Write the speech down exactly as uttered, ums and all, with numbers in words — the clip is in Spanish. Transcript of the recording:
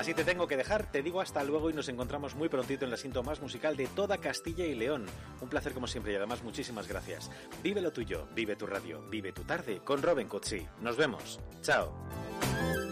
Así te tengo que dejar, te digo hasta luego y nos encontramos muy prontito en la cinta más musical de toda Castilla y León. Un placer como siempre y además muchísimas gracias. Vive lo tuyo, vive tu radio, vive tu tarde con Robin Cutsi. Nos vemos. Chao.